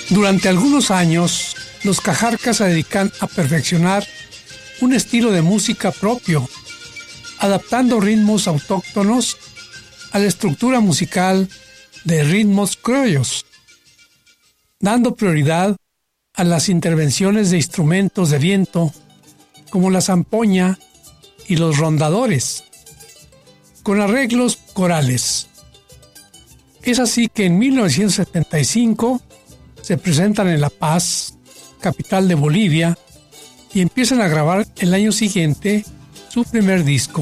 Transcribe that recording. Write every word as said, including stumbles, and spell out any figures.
Durante algunos años, los Cajarcas se dedican a perfeccionar un estilo de música propio, adaptando ritmos autóctonos a la estructura musical de ritmos criollos, dando prioridad a las intervenciones de instrumentos de viento como la zampoña y los rondadores, con arreglos corales. Es así que en mil novecientos setenta y cinco se presentan en La Paz, capital de Bolivia, y empiezan a grabar el año siguiente su primer disco.